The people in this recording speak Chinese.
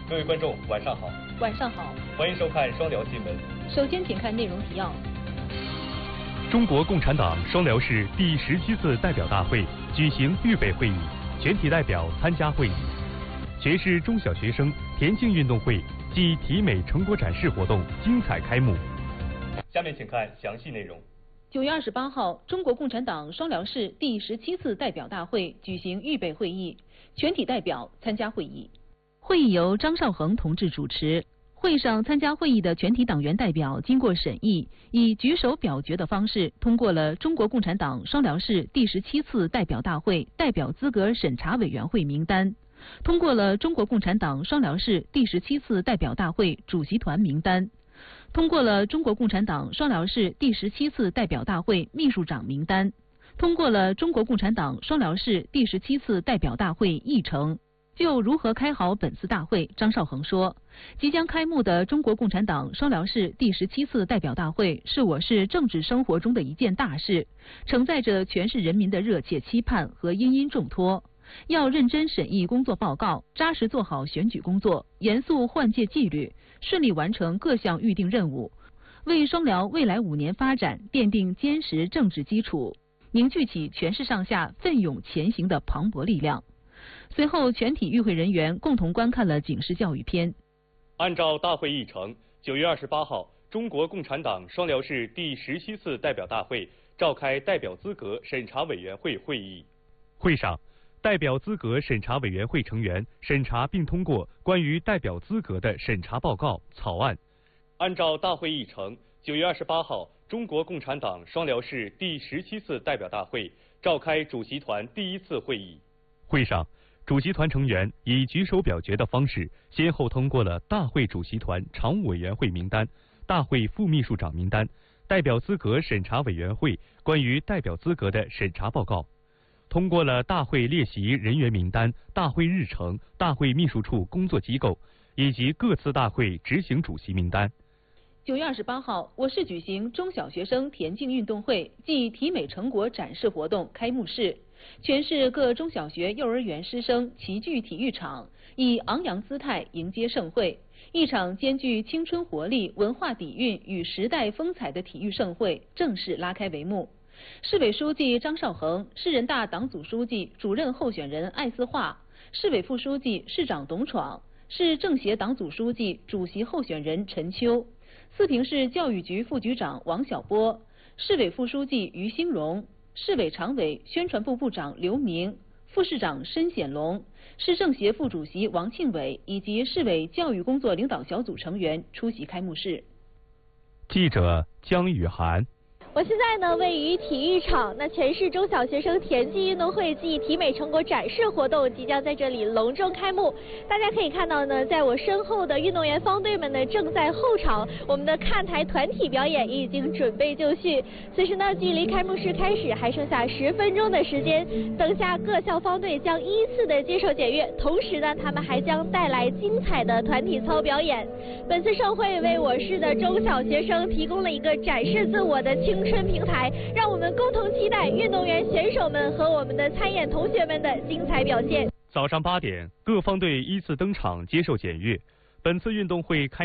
各位观众，晚上好。 晚上好， 欢迎收看双聊新闻。 首先，请看内容提要。 中国共产党双辽市第17次代表大会举行预备会议，全体代表参加会议。全市中小学生田径运动会暨体美成果展示活动精彩开幕。 下面请看详细内容。 9月28号，中国共产党双辽市第17次代表大会举行预备会议，全体代表参加会议。会议由张绍恒同志主持。会上参加会议的全体党员代表经过审议，以举手表决的方式通过了中国共产党双辽市第17次代表大会代表资格审查委员会名单，通过了中国共产党双辽市第17次代表大会主席团名单，通过了中国共产党双辽市第17次代表大会秘书长名单，通过了中国共产党双辽市第17次代表大会议程。就如何开好本次大会，张绍恒说，即将开幕的中国共产党双辽市第17次代表大会是我市政治生活中的一件大事，承载着全市人民的热切期盼和殷殷重托。要认真审议工作报告，扎实做好选举工作，严肃换届纪律，顺利完成各项预定任务，为双辽未来5年发展奠定坚实政治基础，凝聚起全市上下奋勇前行的磅礴力量。随后，全体与会人员共同观看了警示教育片。 按照大会议程，9月28号，中国共产党双辽市第17次代表大会召开代表资格审查委员会会议。 会上，代表资格审查委员会成员审查并通过关于代表资格的审查报告草案。 按照大会议程，9月28号，中国共产党双辽市第17次代表大会召开主席团第1次会议。 会上，主席团成员以举手表决的方式，先后通过了大会主席团常务委员会名单、大会副秘书长名单、代表资格审查委员会关于代表资格的审查报告，通过了大会列席人员名单、大会日程、大会秘书处工作机构以及各次大会执行主席名单。 9月28号，我市举行中小学生田径运动会暨体美成果展示活动开幕式。全市各中小学、幼儿园师生齐聚体育场，以昂扬姿态迎接盛会。一场兼具青春活力、文化底蕴与时代风采的体育盛会正式拉开帷幕。市委书记张绍恒、市人大党组书记、主任候选人艾思化、市委副书记、市长董闯、市政协党组书记、主席候选人陈秋、四平市教育局副局长王晓波、市委副书记于兴荣、市委常委、宣传部部长刘明、副市长申显龙、市政协副主席王庆伟以及市委教育工作领导小组成员出席开幕式。 记者江雨涵。 我现在呢位于体育场，那全市中小学生田径运动会暨体美成果展示活动即将在这里隆重开幕。大家可以看到呢，在我身后的运动员方队们呢正在候场，我们的看台团体表演已经准备就绪。此时呢，距离开幕式开始还剩下10分钟的时间，等下各校方队将依次的接受检阅，同时呢，他们还将带来精彩的团体操表演。本次盛会为我市的中小学生提供了一个展示自我的青春平台，让我们共同期待运动员选手们和我们的参演同学们的精彩表现。 早上8点，各方队依次登场接受检阅。本次运动会开